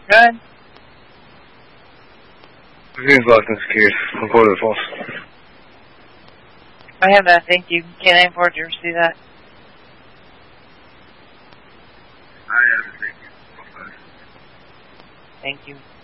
Good. Everything's locked and secured. I'll go to the falls. I have that, thank you. Can I afford to see that? I have it, thank you. Thank you.